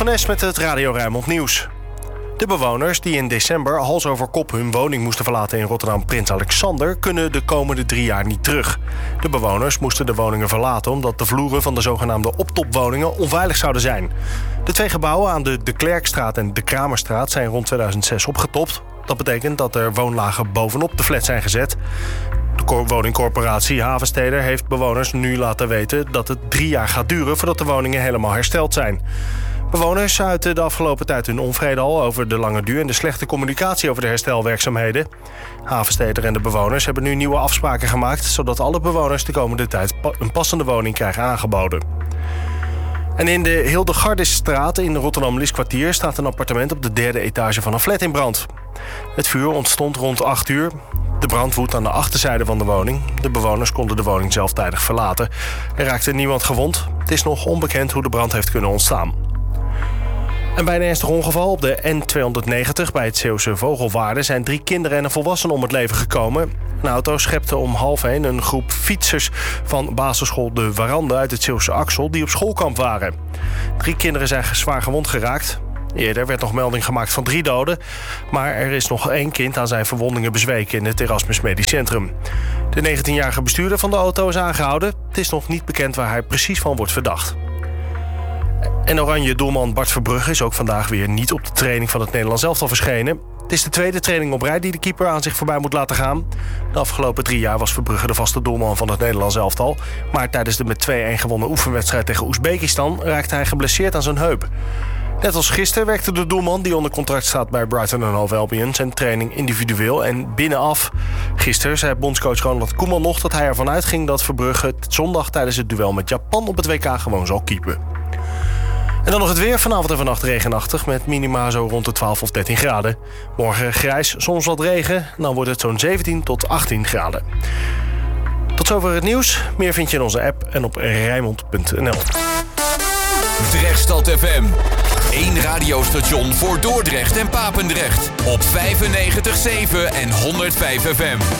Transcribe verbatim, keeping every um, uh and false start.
van Nes met het Radio Rijnmond Nieuws. De bewoners die in december hals over kop hun woning moesten verlaten in Rotterdam Prins Alexander kunnen de komende drie jaar niet terug. De bewoners moesten de woningen verlaten omdat de vloeren van de zogenaamde optopwoningen onveilig zouden zijn. De twee gebouwen aan de De Klerkstraat en de Kramerstraat zijn rond tweeduizend zes opgetopt. Dat betekent dat er woonlagen bovenop de flat zijn gezet. De woningcorporatie Havensteder heeft bewoners nu laten weten dat het drie jaar gaat duren voordat de woningen helemaal hersteld zijn. Bewoners uiten de afgelopen tijd hun onvrede al over de lange duur en de slechte communicatie over de herstelwerkzaamheden. Havensteder en de bewoners hebben nu nieuwe afspraken gemaakt, zodat alle bewoners de komende tijd een passende woning krijgen aangeboden. En in de Hildegardisstraat in Rotterdam-Lieskwartier staat een appartement op de derde etage van een flat in brand. Het vuur ontstond rond acht uur. De brand woedt aan de achterzijde van de woning. De bewoners konden de woning zelf tijdig verlaten. Er raakte niemand gewond. Het is nog onbekend hoe de brand heeft kunnen ontstaan. En bij een ernstig ongeval op de N tweehonderdnegentig bij het Zeeuwse Vogelwaarde zijn drie kinderen en een volwassene om het leven gekomen. Een auto schepte om half één een groep fietsers van basisschool De Warande uit het Zeeuwse Axel die op schoolkamp waren. Drie kinderen zijn zwaar gewond geraakt. Eerder werd nog melding gemaakt van drie doden, maar er is nog één kind aan zijn verwondingen bezweken in het Erasmus Medisch Centrum. De negentienjarige bestuurder van de auto is aangehouden. Het is nog niet bekend waar hij precies van wordt verdacht. En oranje doelman Bart Verbrugge is ook vandaag weer niet op de training van het Nederlands elftal verschenen. Het is de tweede training op rij die de keeper aan zich voorbij moet laten gaan. De afgelopen drie jaar was Verbrugge de vaste doelman van het Nederlands elftal. Maar tijdens de met twee-een gewonnen oefenwedstrijd tegen Oezbekistan raakte hij geblesseerd aan zijn heup. Net als gisteren werkte de doelman die onder contract staat bij Brighton en Hove Albion zijn training individueel en binnenaf. Gisteren zei bondscoach Ronald Koeman nog dat hij ervan uitging dat Verbrugge het zondag tijdens het duel met Japan op het W K gewoon zal keepen. En dan nog het weer. Vanavond en vannacht regenachtig met minima zo rond de twaalf of dertien graden. Morgen grijs, soms wat regen. Dan wordt het zo'n zeventien tot achttien graden. Tot zover het nieuws. Meer vind je in onze app en op rijnmond punt n l. Drechtstad F M. Eén radiostation voor Dordrecht en Papendrecht. Op vijfennegentig komma zeven en honderdvijf F M.